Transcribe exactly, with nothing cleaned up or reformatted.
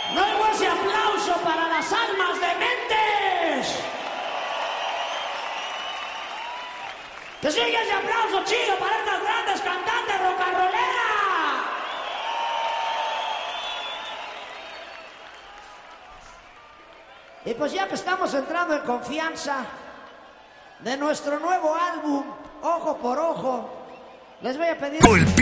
No oigo ese aplauso para las almas dementes. Que siga ese aplauso chido para estas grandes cantantes rock and rolleras. Y pues ya que estamos entrando en confianza de nuestro nuevo álbum, Ojo por Ojo, les voy a pedir...